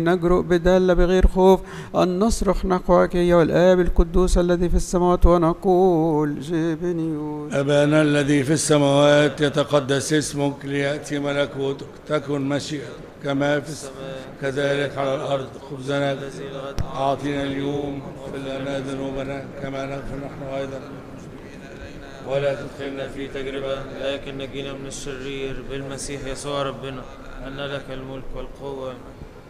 نجرؤ بدالة بغير خوف أن نصرخ نحوك يا الآب القدوس الذي في السماوات ونقول جبنيوس. أبانا الذي في السماوات يتقدس اسمك، ليأتي ملكوتك، تكن مشيئتك كما في السماء كذلك على الأرض. خبزنا أعطينا اليوم، واغفر لنا ذنوبنا كما نغفر نحن أيضا، ولا تدخلنا في تجربة لكن نجينا من الشرير بالمسيح يسوع ربنا، أن لك الملك والقوة